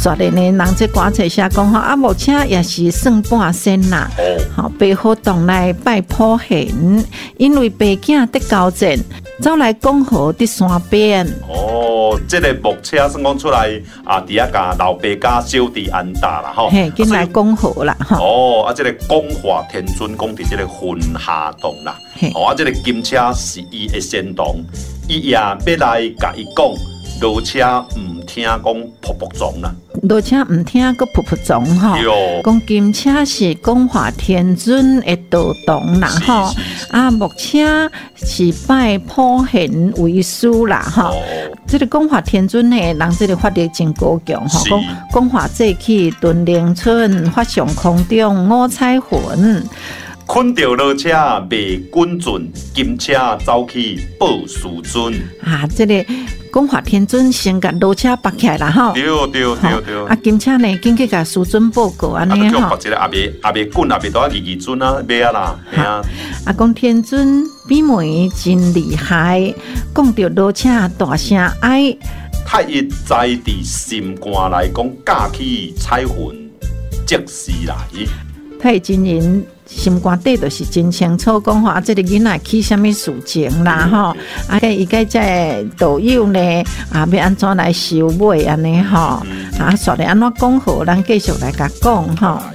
刷的呢，人这歌册写讲吼，啊，目前也是算半仙啦。好，背后动来拜普贤，因为白囝得交战，走来讲好伫山边。 这个目车算讲出来啊，伫遐甲老爸家小弟安搭啦吼。 嘿，紧来讲好啦吼。 这个光华天尊讲伫这个云霞洞啦。这个金车是伊的先动，伊也要来甲伊讲，落车唔听讲噗噗撞啦。 落车唔听个噗噗撞吼，讲金车是光华天尊的道动啦吼，啊木车是拜普贤为师啦吼。这个光华天尊呢，人这个法力真高强吼，讲光华祭起屯灵村，法上空中五彩云。 困着落车未滚准，金车走去报师尊。 啊，这个光华天尊先甲落车拔起来啦吼。 对。 啊，金车呢，紧去甲师尊报告安尼吼。 啊，叫一个也未滚，也未多二尊啊，买啊啦，嘿啊。 啊，讲天尊比梅真厉害，讲到落车大声哀。 太一在伫心肝来讲，架起彩云即时来。 太真人心肝底就是真清楚讲吼，啊，这个囡仔起什么事情啦吼，啊，伊个这导游呢，啊，要安怎来收尾安尼吼，啊，煞来安怎讲好，咱继续来甲讲吼。